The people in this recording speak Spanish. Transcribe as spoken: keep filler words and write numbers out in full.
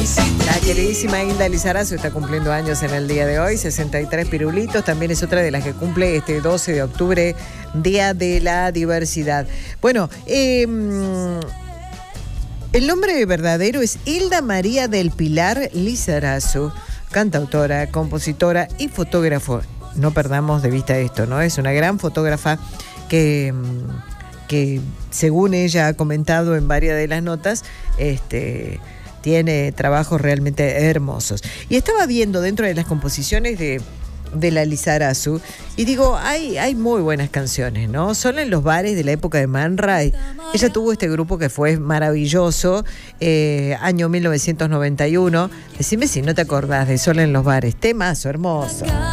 La queridísima Hilda Lizarazu está cumpliendo años en el día de hoy, sesenta y tres pirulitos, también es otra de las que cumple este doce de octubre, Día de la Diversidad. Bueno, eh, el nombre verdadero es Hilda María del Pilar Lizarazu, cantautora, compositora y fotógrafo. No perdamos de vista esto, ¿no? Es una gran fotógrafa que, que según ella ha comentado en varias de las notas, este... tiene trabajos realmente hermosos. Y estaba viendo dentro de las composiciones de, de la Lizarazu y digo, hay, hay muy buenas canciones, ¿no? Solo en los bares de la época de Man Ray. Ella tuvo este grupo que fue maravilloso, eh, año mil novecientos noventa y uno. Decime si no te acordás de Solo en los bares. Temazo, hermoso.